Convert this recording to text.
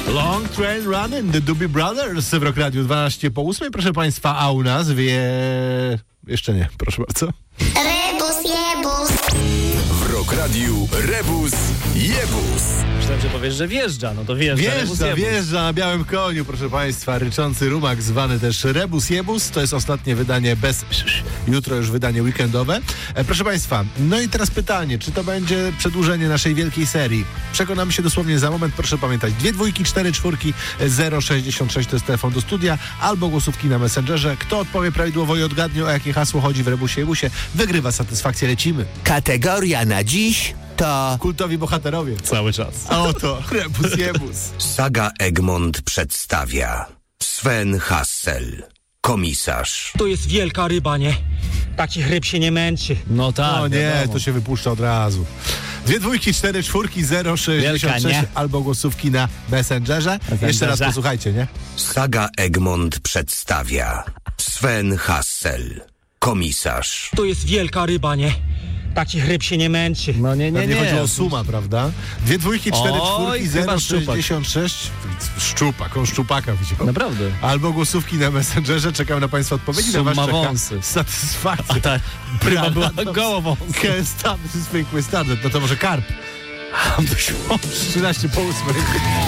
Long Train Running, The Doobie Brothers w Rock Radio 12 po 8. Proszę Państwa, a u nas jeszcze nie, proszę bardzo. Rebus jebus. W Rock Radiu Rebus Jebus. Myślałem, że powiesz, że wjeżdża. No to Wjeżdża na białym koniu, proszę Państwa. Ryczący rumak, zwany też Rebus Jebus. To jest ostatnie wydanie bez... Jutro już wydanie weekendowe. Proszę Państwa, no i teraz pytanie, czy to będzie przedłużenie naszej wielkiej serii? Przekonamy się dosłownie za moment. Proszę pamiętać, 2 dwójki, 4 czwórki, 066 to jest telefon do studia, albo głosówki na Messengerze. Kto odpowie prawidłowo i odgadnie, o jakie hasło chodzi w Rebusie Jebusie, wygrywa satysfakcję. Lecimy. Kategoria na dziś to... Kultowi bohaterowie. Cały czas. A oto Rebus Jebus. Saga Egmont przedstawia Sven Hassel, komisarz. To jest wielka ryba, nie? Takich ryb się nie męczy. No tak, O nie, wiadomo. to się wypuszcza od razu. 2 dwójki, 4 czwórki, 066 Wielka, nie? albo głosówki na Messengerze. Jeszcze raz posłuchajcie, nie? Saga Egmont przedstawia Sven Hassel, komisarz. To jest wielka ryba, nie? Takich ryb się nie męczy. No nie. Pewnie chodzi o suma, prawda? 2 dwójki, 4 Oj, czwórki, chyba 066. Szczupak, on szczupaka widział. Naprawdę. Albo głosówki na Messengerze. Czekam na Państwa odpowiedzi. Na was Suma czeka wąsy. satysfakcja. A ta ryba była gołowąsa. Standard, zwykły standard. No to może karp. 13 po 8.